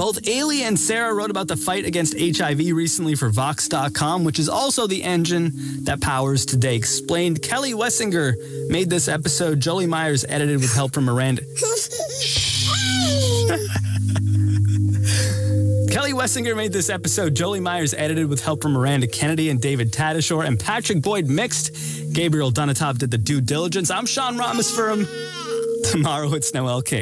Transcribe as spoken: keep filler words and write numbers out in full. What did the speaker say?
Both Ailey and Sarah wrote about the fight against H I V recently for Vox dot com, which is also the engine that powers Today Explained. Kelly Wessinger made this episode. Jolie Myers edited with help from Miranda. Kelly Wessinger made this episode. Jolie Myers edited with help from Miranda Kennedy and David Tadashore, and Patrick Boyd mixed. Gabriel Donatov did the due diligence. I'm Sean Ramos for him. Tomorrow it's Noel King.